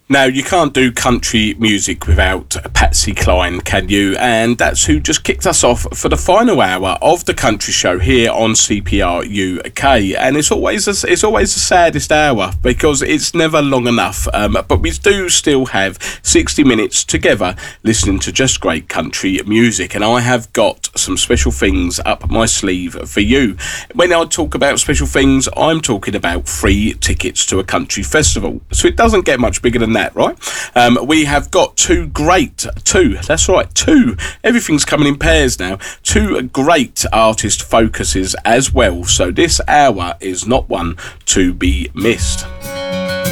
Now, you can't do country music without Patsy Cline, can you? And that's who just kicked us off for the final hour of the country show here on CPR UK. And it's always the saddest hour because it's never long enough. But we do still have 60 minutes together listening to just great country music. And I have got some special things up my sleeve for you. When I talk about special things, I'm talking about free tickets to a country festival. So it doesn't get much bigger than that, right? We have got two, everything's coming in pairs now, two great artist focuses as well, so this hour is not one to be missed.